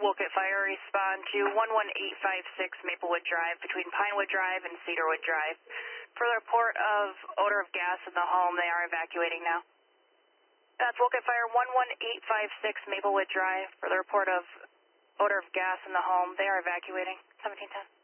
Wolcott Fire, respond to 11856 Maplewood Drive between Pinewood Drive and Cedarwood Drive. For the report of odor of gas in the home, they are evacuating now. That's Wolcott Fire 11856 Maplewood Drive. For the report of odor of gas in the home, they are evacuating. 1710.